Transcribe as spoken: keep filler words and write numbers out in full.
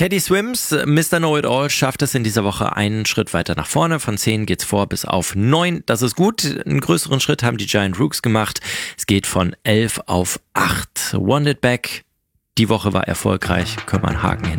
Teddy Swims, Mister Know-It-All, schafft es in dieser Woche einen Schritt weiter nach vorne. Von zehn geht's vor bis auf neun. Das ist gut. Einen größeren Schritt haben die Giant Rooks gemacht. Es geht von elf auf acht. Want It Back. Die Woche war erfolgreich. Können wir einen Haken hinter.